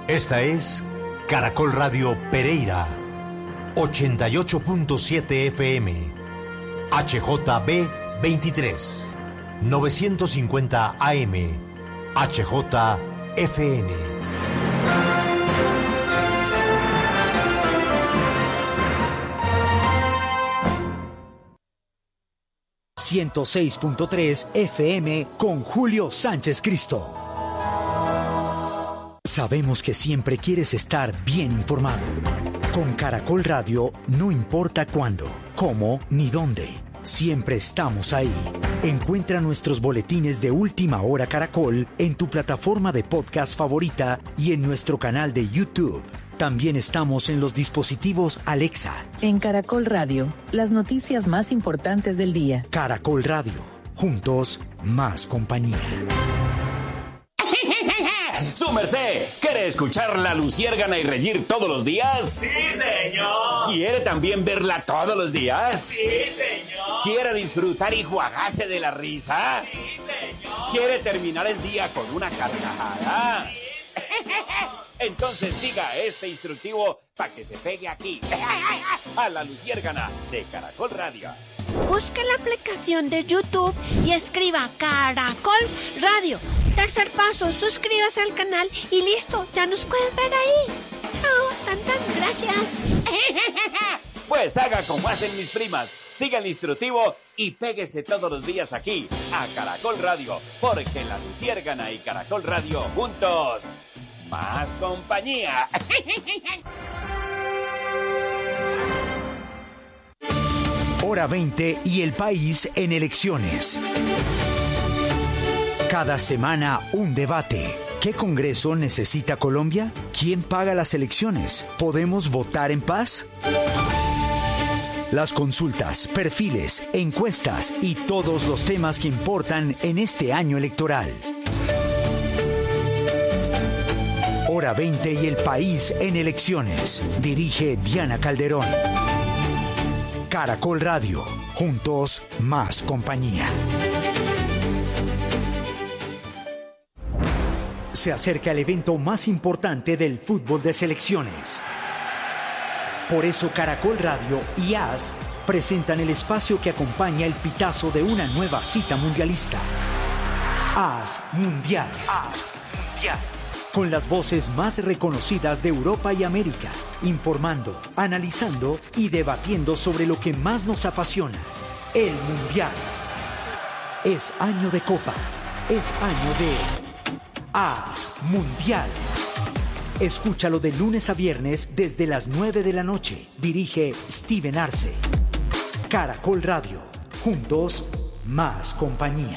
Esta es Caracol Radio Pereira, 88.7 FM, HJB 23, 950 AM, HJFN. ...106.3 FM con Julio Sánchez Cristo. Sabemos que siempre quieres estar bien informado. Con Caracol Radio no importa cuándo, cómo ni dónde. Siempre estamos ahí. Encuentra nuestros boletines de Última Hora Caracol en tu plataforma de podcast favorita y en nuestro canal de YouTube. También estamos en los dispositivos Alexa. En Caracol Radio, las noticias más importantes del día. Caracol Radio, juntos, más compañía. ¡Su merced! ¿Quiere escuchar La Luciérgana y reír todos los días? ¡Sí, señor! ¿Quiere también verla todos los días? ¡Sí, señor! ¿Quiere disfrutar y jugarse de la risa? ¡Sí, señor! ¿Quiere terminar el día con una carcajada? ¡Sí, señor! Entonces siga este instructivo para que se pegue aquí, a La Luciérgana de Caracol Radio. Busque la aplicación de YouTube y escriba Caracol Radio. Tercer paso, suscríbase al canal y listo, ya nos puedes ver ahí. Chao, tantas gracias. Pues haga como hacen mis primas, siga el instructivo y péguese todos los días aquí, a Caracol Radio, porque La Luciérgana y Caracol Radio juntos, más compañía. Hora 20 y el país en elecciones. Cada semana un debate. ¿Qué Congreso necesita Colombia? ¿Quién paga las elecciones? ¿Podemos votar en paz? Las consultas, perfiles, encuestas y todos los temas que importan en este año electoral. Hora 20 y el país en elecciones. Dirige Diana Calderón. Caracol Radio. Juntos, más compañía. Se acerca el evento más importante del fútbol de selecciones. Por eso Caracol Radio y AS presentan el espacio que acompaña el pitazo de una nueva cita mundialista. AS Mundial. AS Mundial. Con las voces más reconocidas de Europa y América, informando, analizando y debatiendo sobre lo que más nos apasiona, el Mundial. Es año de Copa, es año de AS Mundial. Escúchalo de lunes a viernes desde las 9 de la noche. Dirige Steven Arce. Caracol Radio, juntos, más compañía.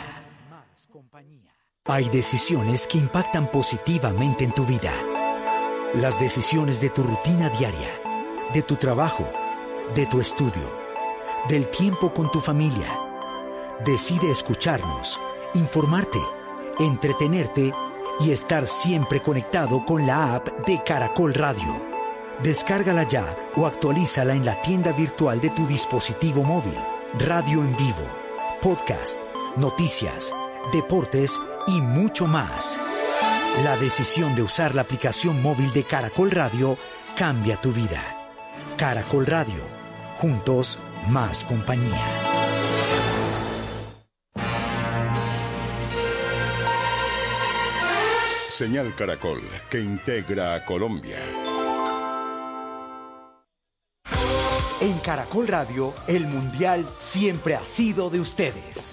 Hay decisiones que impactan positivamente en tu vida. Las decisiones de tu rutina diaria, de tu trabajo, de tu estudio, del tiempo con tu familia. Decide escucharnos, informarte, entretenerte y estar siempre conectado con la app de Caracol Radio. Descárgala ya o actualízala en la tienda virtual de tu dispositivo móvil. Radio en vivo, podcast, noticias, deportes y mucho más. La decisión de usar la aplicación móvil de Caracol Radio cambia tu vida. Caracol Radio. Juntos, más compañía. Señal Caracol, que integra a Colombia. En Caracol Radio, el Mundial siempre ha sido de ustedes.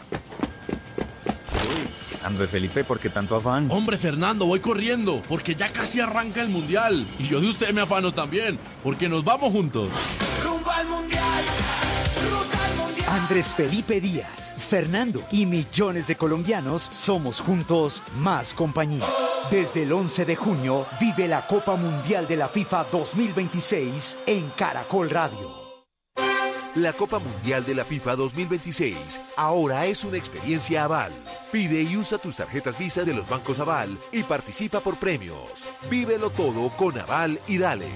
Andrés Felipe, ¿por qué tanto afán? Hombre, Fernando, voy corriendo, porque ya casi arranca el Mundial. Y yo de usted me afano también, porque nos vamos juntos. ¡Rumbo al Mundial! ¡Rumbo al Mundial! Andrés Felipe Díaz, Fernando y millones de colombianos somos juntos más compañía. Desde el 11 de junio, vive la Copa Mundial de la FIFA 2026 en Caracol Radio. La Copa Mundial de la FIFA 2026 ahora es una experiencia Aval. Pide y usa tus tarjetas Visa de los bancos Aval y participa por premios. Vívelo todo con Aval y dale.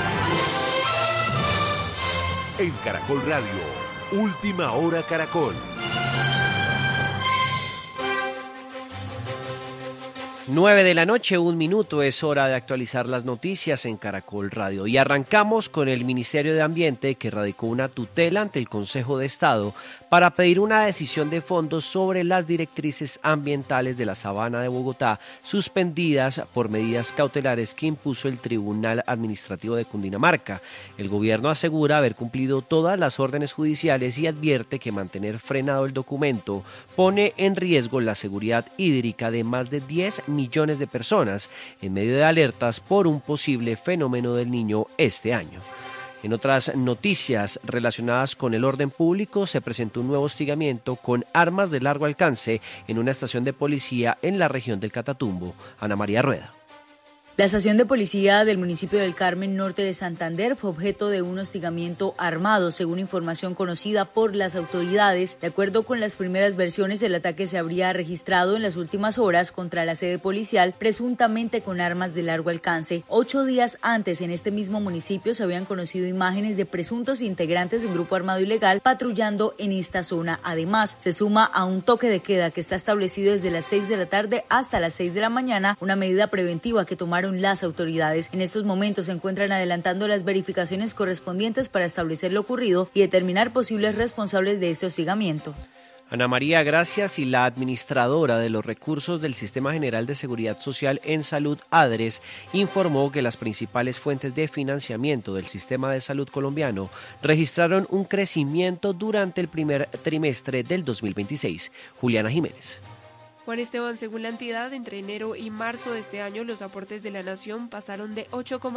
En Caracol Radio, Última Hora Caracol. 9 de la noche, 1 minuto, es hora de actualizar las noticias en Caracol Radio. Y arrancamos con el Ministerio de Ambiente, que radicó una tutela ante el Consejo de Estado para pedir una decisión de fondo sobre las directrices ambientales de la Sabana de Bogotá, suspendidas por medidas cautelares que impuso el Tribunal Administrativo de Cundinamarca. El gobierno asegura haber cumplido todas las órdenes judiciales y advierte que mantener frenado el documento pone en riesgo la seguridad hídrica de más de 10 millones de personas en medio de alertas por un posible fenómeno del Niño este año. En otras noticias relacionadas con el orden público, se presentó un nuevo hostigamiento con armas de largo alcance en una estación de policía en la región del Catatumbo. Ana María Rueda. La estación de policía del municipio del Carmen, norte de Santander, fue objeto de un hostigamiento armado, según información conocida por las autoridades. De acuerdo con las primeras versiones, el ataque se habría registrado en las últimas horas contra la sede policial, presuntamente con armas de largo alcance. 8 días antes, en este mismo municipio, se habían conocido imágenes de presuntos integrantes de un grupo armado ilegal patrullando en esta zona. Además, se suma a un toque de queda que está establecido desde las 6 de la tarde hasta las 6 de la mañana, una medida preventiva que tomaron las autoridades. En estos momentos se encuentran adelantando las verificaciones correspondientes para establecer lo ocurrido y determinar posibles responsables de este hostigamiento. Ana María, gracias. Y la administradora de los recursos del Sistema General de Seguridad Social en Salud, ADRES, informó que las principales fuentes de financiamiento del sistema de salud colombiano registraron un crecimiento durante el primer trimestre del 2026. Juliana Jiménez. Juan Esteban, según la entidad, entre enero y marzo de este año, los aportes de la nación pasaron de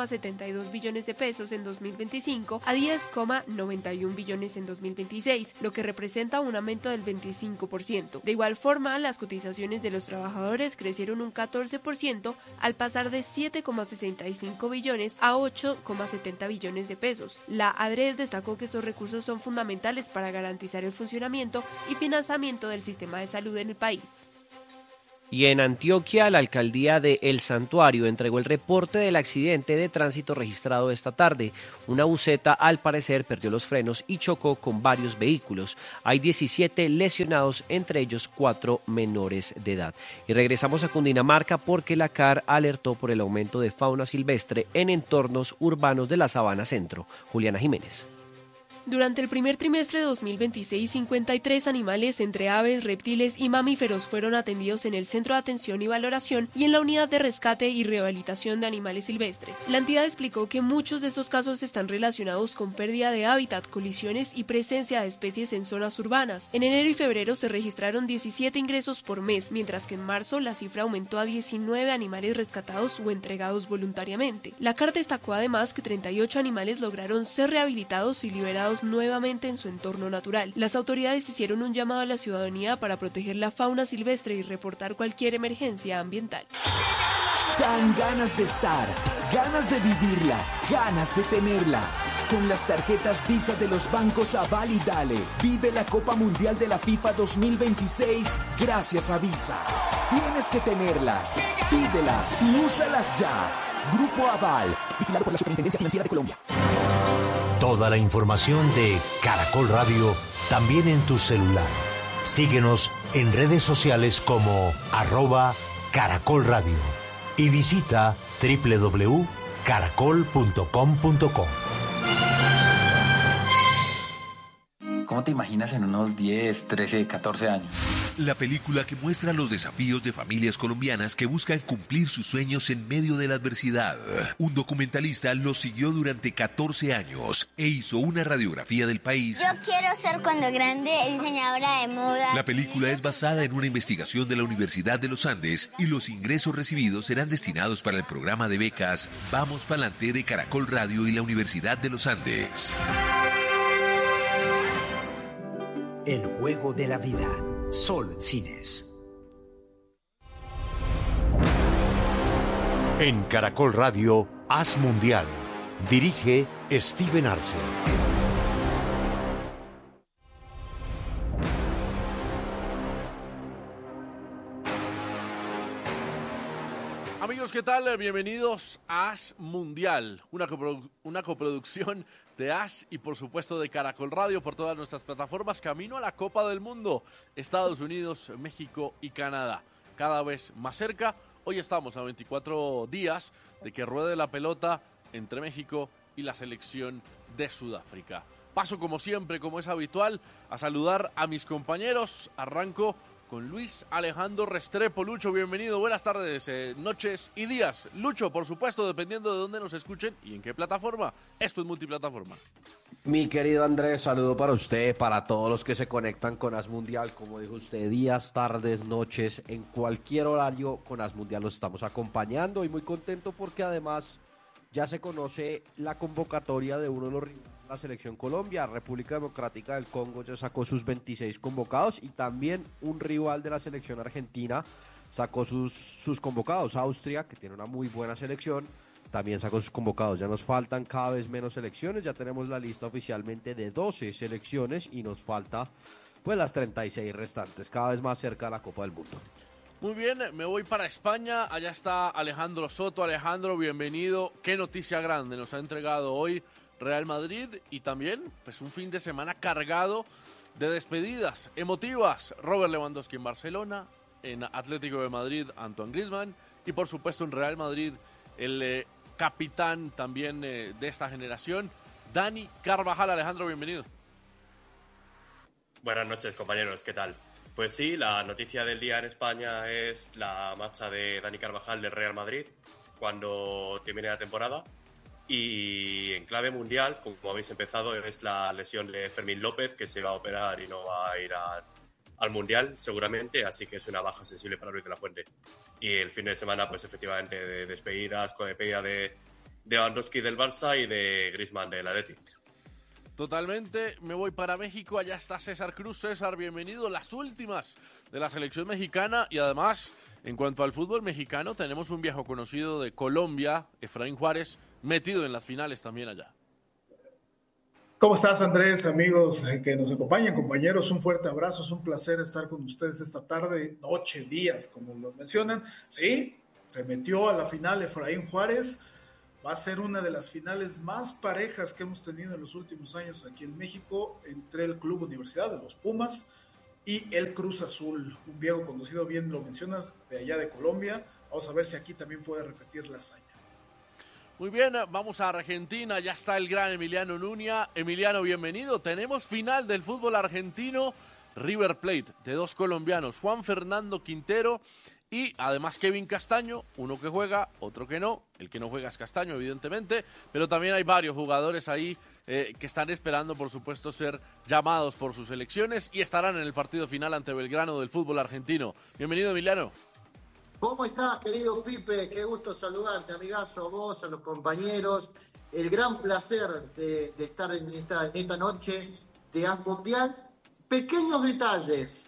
8,72 billones de pesos en 2025 a 10,91 billones en 2026, lo que representa un aumento del 25%. De igual forma, las cotizaciones de los trabajadores crecieron un 14% al pasar de 7,65 billones a 8,70 billones de pesos. La ADRES destacó que estos recursos son fundamentales para garantizar el funcionamiento y financiamiento del sistema de salud en el país. Y en Antioquia, la alcaldía de El Santuario entregó el reporte del accidente de tránsito registrado esta tarde. Una buseta, al parecer, perdió los frenos y chocó con varios vehículos. Hay 17 lesionados, entre ellos 4 menores de edad. Y regresamos a Cundinamarca porque la CAR alertó por el aumento de fauna silvestre en entornos urbanos de la Sabana Centro. Juliana Jiménez. Durante el primer trimestre de 2026, 53 animales entre aves, reptiles y mamíferos fueron atendidos en el Centro de Atención y Valoración y en la Unidad de Rescate y Rehabilitación de Animales Silvestres. La entidad explicó que muchos de estos casos están relacionados con pérdida de hábitat, colisiones y presencia de especies en zonas urbanas. En enero y febrero se registraron 17 ingresos por mes, mientras que en marzo la cifra aumentó a 19 animales rescatados o entregados voluntariamente. La CAR destacó además que 38 animales lograron ser rehabilitados y liberados nuevamente en su entorno natural. Las autoridades hicieron un llamado a la ciudadanía para proteger la fauna silvestre y reportar cualquier emergencia ambiental. Dan ganas de estar, ganas de vivirla, ganas de tenerla. Con las tarjetas Visa de los bancos Aval y Dale, vive la Copa Mundial de la FIFA 2026 gracias a Visa. Tienes que tenerlas, pídelas y úsalas ya. Grupo Aval, vigilado por la Superintendencia Financiera de Colombia. Toda la información de Caracol Radio también en tu celular. Síguenos en redes sociales como @Caracol Radio y visita www.caracol.com.co. ¿Cómo te imaginas en unos 10, 13, 14 años? La película que muestra los desafíos de familias colombianas que buscan cumplir sus sueños en medio de la adversidad. Un documentalista los siguió durante 14 años e hizo una radiografía del país. Yo quiero ser cuando grande diseñadora de moda. La película es basada en una investigación de la Universidad de los Andes y los ingresos recibidos serán destinados para el programa de becas Vamos Pa'lante de Caracol Radio y la Universidad de los Andes. El juego de la vida. Sol Cines. En Caracol Radio, Haz Mundial. Dirige Steven Arce. Amigos, ¿qué tal? Bienvenidos a Haz Mundial, una coproducción de Haz y por supuesto de Caracol Radio por todas nuestras plataformas, camino a la Copa del Mundo, Estados Unidos, México y Canadá. Cada vez más cerca, Hoy estamos a 24 días de que ruede la pelota entre México y la selección de Sudáfrica. Paso como siempre, como es habitual, a saludar a mis compañeros. Arranco con Luis Alejandro Restrepo. Lucho, bienvenido, buenas tardes, noches y días. Lucho, por supuesto, dependiendo de dónde nos escuchen y en qué plataforma. Esto es multiplataforma. Mi querido Andrés, saludo para usted, para todos los que se conectan con As Mundial. Como dijo usted, días, tardes, noches, en cualquier horario con As Mundial los estamos acompañando y muy contento porque además ya se conoce la convocatoria de uno de los rivales de la selección Colombia. República Democrática del Congo ya sacó sus 26 convocados y también un rival de la selección argentina sacó sus convocados. Austria, que tiene una muy buena selección, también sacó sus convocados. Ya nos faltan cada vez menos selecciones, ya tenemos la lista oficialmente de 12 selecciones y nos falta pues las 36 restantes, cada vez más cerca de la Copa del Mundo. Muy bien, me voy para España, allá está Alejandro Soto. Alejandro, bienvenido. Qué noticia grande nos ha entregado hoy Real Madrid y también pues un fin de semana cargado de despedidas emotivas. Robert Lewandowski en Barcelona, en Atlético de Madrid Antoine Griezmann y por supuesto en Real Madrid el capitán también de esta generación, Dani Carvajal. Alejandro, bienvenido. Buenas noches, compañeros, ¿qué tal? Pues sí, la noticia del día en España es la marcha de Dani Carvajal del Real Madrid cuando termine la temporada. Y en clave mundial, como habéis empezado, es la lesión de Fermín López, que se va a operar y no va a ir al mundial seguramente, así que es una baja sensible para Luis de la Fuente. Y el fin de semana, pues efectivamente, de despedidas con despedida de Lewandowski del Barça y de Griezmann del Atleti. Totalmente, me voy para México, allá está César Cruz. César, bienvenido. Las últimas de la selección mexicana y además, en cuanto al fútbol mexicano, tenemos un viejo conocido de Colombia, Efraín Juárez, metido en las finales también allá. ¿Cómo estás, Andrés? Amigos que nos acompañan, compañeros, un fuerte abrazo, es un placer estar con ustedes esta tarde, noche, días, como lo mencionan. Sí, se metió a la final Efraín Juárez. Va a ser una de las finales más parejas que hemos tenido en los últimos años aquí en México entre el Club Universidad de los Pumas y el Cruz Azul, un viejo conocido, bien lo mencionas, de allá de Colombia. Vamos a ver si aquí también puede repetir la hazaña. Muy bien, vamos a Argentina, ya está el gran Emiliano Nuña. Emiliano, bienvenido. Tenemos final del fútbol argentino, River Plate, de dos colombianos, Juan Fernando Quintero y además Kevin Castaño, uno que juega, otro que no. El que no juega es Castaño, evidentemente, pero también hay varios jugadores ahí que están esperando, por supuesto, ser llamados por sus selecciones y estarán en el partido final ante Belgrano del fútbol argentino. Bienvenido, Emiliano. ¿Cómo estás, querido Pipe? Qué gusto saludarte, amigazo, a vos, a los compañeros. El gran placer de estar en esta noche de As Mundial. Pequeños detalles.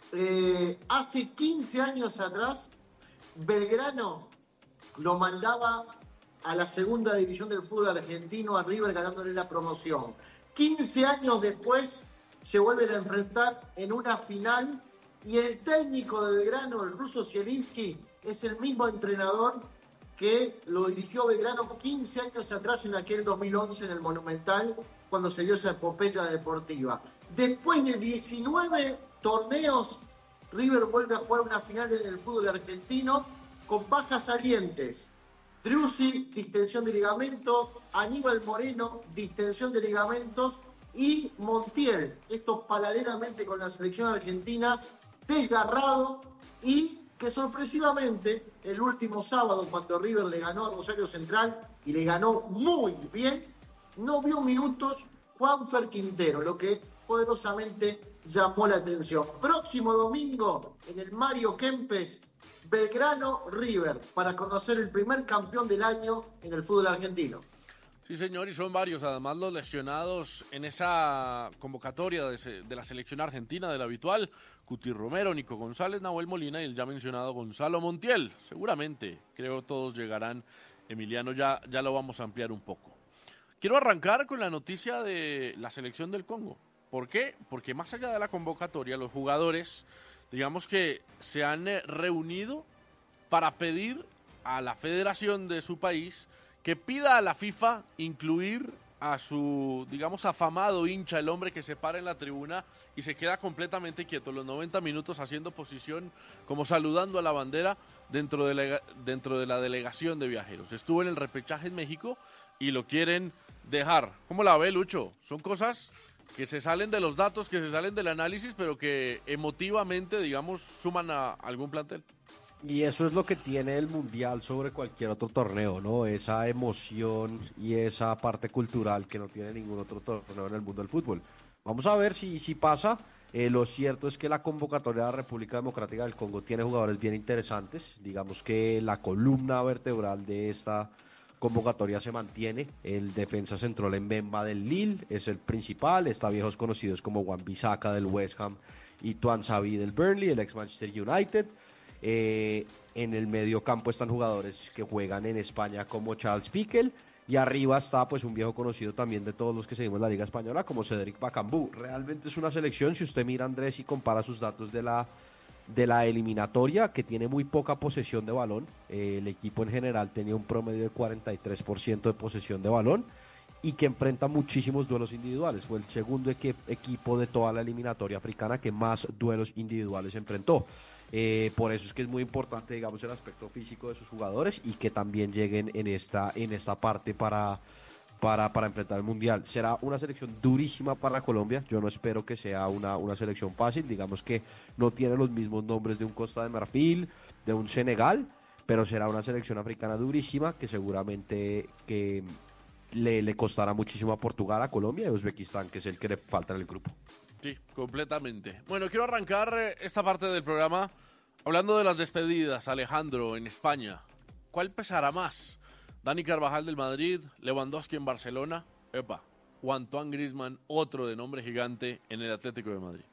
Hace 15 años atrás, Belgrano lo mandaba a la segunda división del fútbol argentino, a River, ganándole la promoción. 15 años después, se vuelven a enfrentar en una final y el técnico de Belgrano, el ruso Zielinski, es el mismo entrenador que lo dirigió Belgrano 15 años atrás en aquel 2011 en el Monumental, cuando se dio esa epopeya deportiva. Después de 19 torneos, River vuelve a jugar una final en el fútbol argentino con bajas salientes. Driussi, distensión de ligamentos, Aníbal Moreno, distensión de ligamentos, y Montiel, esto paralelamente con la selección argentina, desgarrado, y que sorpresivamente el último sábado, cuando River le ganó a Rosario Central y le ganó muy bien, no vio minutos Juanfer Quintero, lo que poderosamente llamó la atención. Próximo domingo en el Mario Kempes, Belgrano River, para conocer el primer campeón del año en el fútbol argentino. Sí, señor, y son varios, además, los lesionados en esa convocatoria de la selección argentina, del habitual. Cuti Romero, Nico González, Nahuel Molina y el ya mencionado Gonzalo Montiel. Seguramente, creo todos llegarán. Emiliano, ya lo vamos a ampliar un poco. Quiero arrancar con la noticia de la selección del Congo. ¿Por qué? Porque más allá de la convocatoria, los jugadores, digamos que se han reunido para pedir a la federación de su país que pida a la FIFA incluir a su, digamos, afamado hincha, el hombre que se para en la tribuna y se queda completamente quieto los 90 minutos haciendo posición, como saludando a la bandera, dentro de la delegación de viajeros. Estuvo en el repechaje en México y lo quieren dejar. ¿Cómo la ve, Lucho? Son cosas que se salen de los datos, que se salen del análisis, pero que emotivamente, digamos, suman a algún plantel. Y eso es lo que tiene el Mundial sobre cualquier otro torneo, ¿no? Esa emoción y esa parte cultural que no tiene ningún otro torneo en el mundo del fútbol. Vamos a ver si pasa. Lo cierto es que la convocatoria de la República Democrática del Congo tiene jugadores bien interesantes. Digamos que la columna vertebral de esta convocatoria se mantiene. El defensa central Mbemba del Lille es el principal. Está viejos conocidos como Wan-Bissaka del West Ham y Tuan Savi del Burnley, el ex Manchester United. En el medio campo están jugadores que juegan en España como Charles Piquel, y arriba está pues un viejo conocido también de todos los que seguimos la Liga Española como Cédric Bakambu. Realmente es una selección, si usted mira, Andrés, y compara sus datos de la eliminatoria, que tiene muy poca posesión de balón. El equipo en general tenía un promedio de 43% de posesión de balón y que enfrenta muchísimos duelos individuales. Fue el segundo equipo de toda la eliminatoria africana que más duelos individuales enfrentó. Por eso es que es muy importante, digamos, el aspecto físico de sus jugadores y que también lleguen en esta parte para enfrentar el Mundial. Será una selección durísima para Colombia. Yo no espero que sea una selección fácil. Digamos que no tiene los mismos nombres de un Costa de Marfil, de un Senegal, pero será una selección africana durísima que seguramente que le costará muchísimo a Portugal, a Colombia y a Uzbekistán, que es el que le falta en el grupo. Sí, completamente. Bueno, quiero arrancar esta parte del programa hablando de las despedidas. Alejandro, en España, ¿cuál pesará más? Dani Carvajal del Madrid, Lewandowski en Barcelona, o Antoine Griezmann, otro de nombre gigante en el Atlético de Madrid.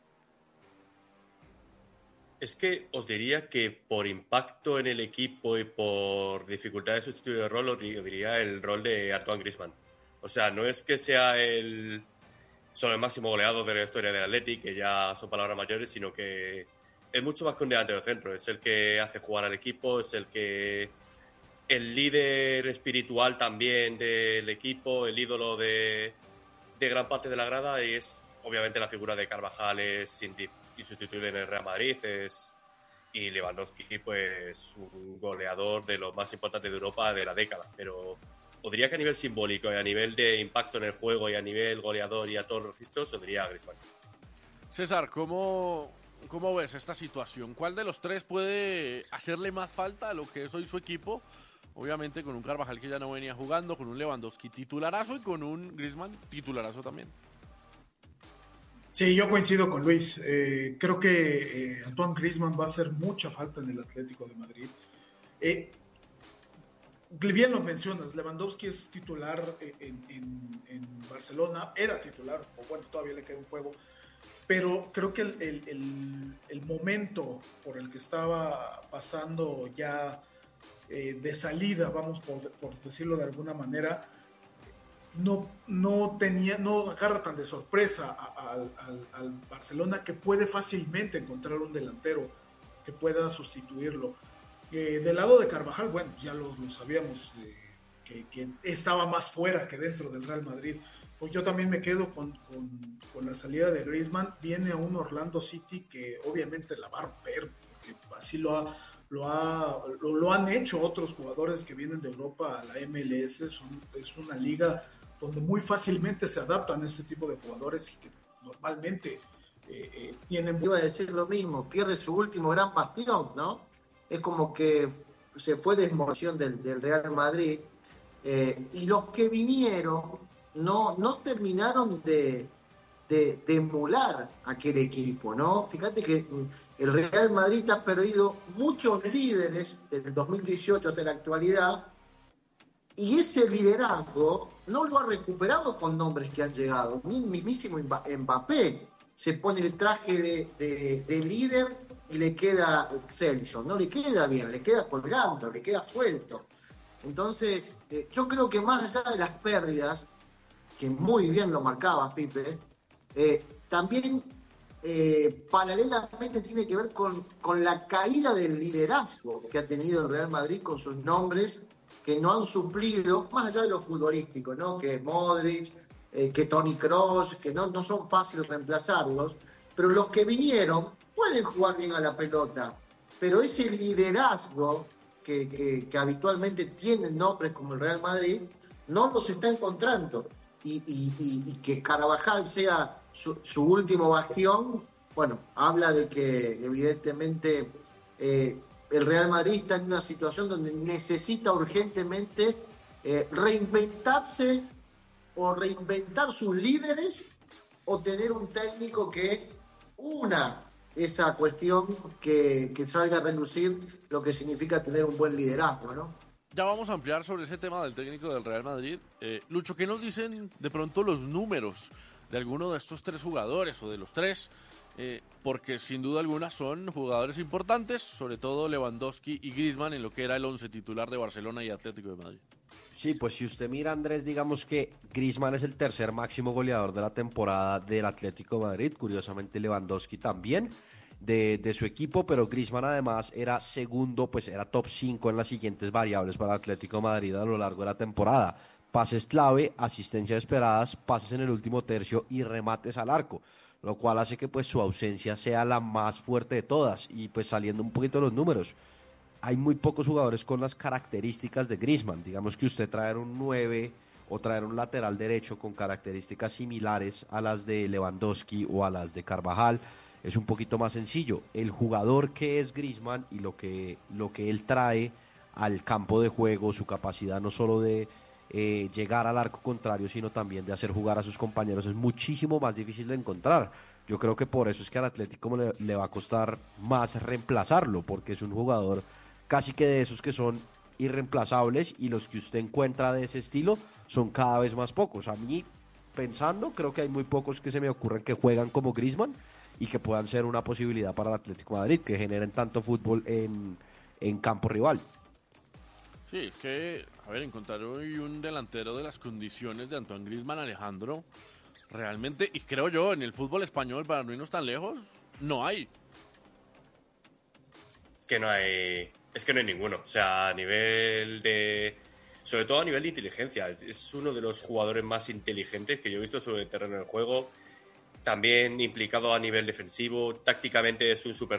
Es que os diría que por impacto en el equipo y por dificultad de sustituir el rol, os diría el rol de Antoine Griezmann. O sea, no es que sea solo el máximo goleador de la historia del Atleti, que ya son palabras mayores, sino que es mucho más que un delantero centro. Es el que hace jugar al equipo, es el líder espiritual también del equipo, el ídolo de gran parte de la grada, y es obviamente la figura de Carvajal es insustituible en el Real Madrid, y Lewandowski pues un goleador de los más importantes de Europa de la década, pero os diría que a nivel simbólico y a nivel de impacto en el juego y a nivel goleador y a todos los registros, os diría a Griezmann. César, ¿cómo ves esta situación? ¿Cuál de los tres puede hacerle más falta a lo que es hoy su equipo? Obviamente con un Carvajal que ya no venía jugando, con un Lewandowski titularazo y con un Griezmann titularazo también. Sí, yo coincido con Luis. Creo que Antoine Griezmann va a hacer mucha falta en el Atlético de Madrid. Bien lo mencionas, Lewandowski es titular en Barcelona, era titular, o bueno, todavía le queda un juego, pero creo que el momento por el que estaba pasando ya de salida, vamos por decirlo de alguna manera, no agarra tan de sorpresa al Barcelona, que puede fácilmente encontrar un delantero que pueda sustituirlo. Del lado de Carvajal, bueno, ya lo sabíamos, que estaba más fuera que dentro del Real Madrid. Pues yo también me quedo con la salida de Griezmann. Viene a un Orlando City que obviamente la va a romper, porque así lo han hecho otros jugadores que vienen de Europa a la MLS. Es una liga donde muy fácilmente se adaptan a este tipo de jugadores y que normalmente tienen... Iba a decir lo mismo, pierde su último gran bastión, ¿no? Es como que se fue de emoción del Real Madrid, y los que vinieron no terminaron de emular aquel equipo, ¿no? Fíjate que el Real Madrid ha perdido muchos líderes desde el 2018 hasta la actualidad, y ese liderazgo no lo ha recuperado con nombres que han llegado. Ni el mismísimo Mbappé se pone el traje de líder y le queda Excelsior, no le queda bien, le queda colgando, le queda suelto. Entonces, yo creo que más allá de las pérdidas, que muy bien lo marcaba Pipe, también paralelamente tiene que ver con la caída del liderazgo que ha tenido el Real Madrid con sus nombres que no han suplido, más allá de lo futbolístico, ¿no? Que Modric, que Toni Kroos, que no son fáciles reemplazarlos, pero los que vinieron pueden jugar bien a la pelota. pero ese liderazgo que habitualmente tienen nombres como el Real Madrid, no los está encontrando. Y que Carvajal sea su último bastión, bueno, habla de que evidentemente el Real Madrid está en una situación donde necesita urgentemente reinventarse o reinventar sus líderes o tener un técnico que una esa cuestión que salga a relucir lo que significa tener un buen liderazgo, ¿no? Ya vamos a ampliar sobre ese tema del técnico del Real Madrid. Lucho, ¿qué nos dicen de pronto los números de alguno de estos tres jugadores o de los tres? Porque sin duda alguna son jugadores importantes, sobre todo Lewandowski y Griezmann en lo que era el 11 titular de Barcelona y Atlético de Madrid. Sí, pues si usted mira, Andrés, digamos que Griezmann es el tercer máximo goleador de la temporada del Atlético de Madrid, curiosamente Lewandowski también de su equipo, pero Griezmann además era segundo, pues era top 5 en las siguientes variables para Atlético de Madrid a lo largo de la temporada: pases clave, asistencias esperadas, pases en el último tercio y remates al arco, lo cual hace que pues su ausencia sea la más fuerte de todas. Y pues saliendo un poquito de los números, hay muy pocos jugadores con las características de Griezmann. Digamos que usted traer un 9 o traer un lateral derecho con características similares a las de Lewandowski o a las de Carvajal es un poquito más sencillo. El jugador que es Griezmann y lo que él trae al campo de juego, su capacidad no solo de llegar al arco contrario, sino también de hacer jugar a sus compañeros, es muchísimo más difícil de encontrar. Yo creo que por eso es que al Atlético le va a costar más reemplazarlo, porque es un jugador casi que de esos que son irreemplazables, y los que usted encuentra de ese estilo son cada vez más pocos. A mí, pensando, creo que hay muy pocos que se me ocurren que juegan como Griezmann y que puedan ser una posibilidad para el Atlético de Madrid, que generen tanto fútbol en campo rival. Sí, es que, a ver, encontrar hoy un delantero de las condiciones de Antoine Griezmann, Alejandro, realmente, y creo yo, en el fútbol español, para no irnos tan lejos, no hay. Que no hay... Es que no hay ninguno. O sea, a nivel de... Sobre todo a nivel de inteligencia. Es uno de los jugadores más inteligentes que yo he visto sobre el terreno del juego. También implicado a nivel defensivo. Tácticamente es un super